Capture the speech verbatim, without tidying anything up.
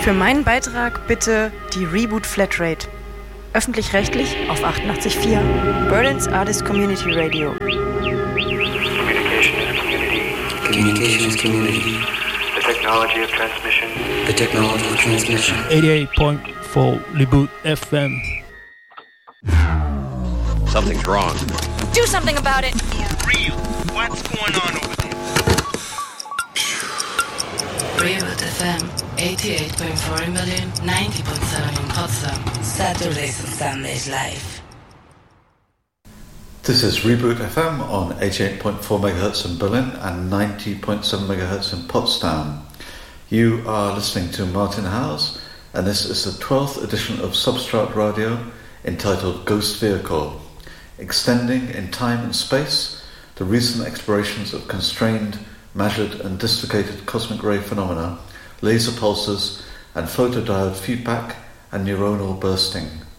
Für meinen Beitrag bitte die Reboot Flatrate. Öffentlich-rechtlich auf achtundachtzig Komma vier Berlin's Artist Community Radio. Communication is community. Communication is community. The technology of transmission. The technology of transmission. eighty-eight point four Reboot F M. Something's wrong. Do something about it. For real, what's going on over there? Reboot F M, eighty-eight point four in Berlin, ninety point seven in Potsdam. Saturdays and Sundays live. This is Reboot F M on eighty-eight point four megahertz in Berlin and ninety point seven megahertz in Potsdam. You are listening to Martin Howes, and this is the twelfth edition of Substrat Radio entitled Ghost Vehicle, extending in time and space the recent explorations of constrained, measured and dislocated cosmic ray phenomena, laser pulses and photodiode feedback and neuronal bursting.